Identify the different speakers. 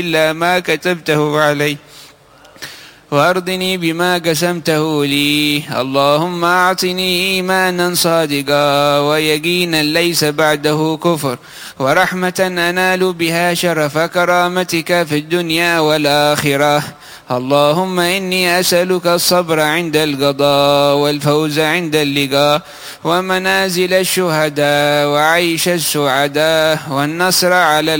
Speaker 1: إلا ما كتبته علي، وأرضني بما قسمته لي. اللهم أعطني إيمانا صادقا ويقينا ليس بعده كفر، ورحمة أنال بها شرف كرامتك في الدنيا والآخرة. اللهم إني أسألك الصبر عند القضاء، والفوز عند اللقاء، ومنازل الشهداء، وعيش السعداء، والنصر على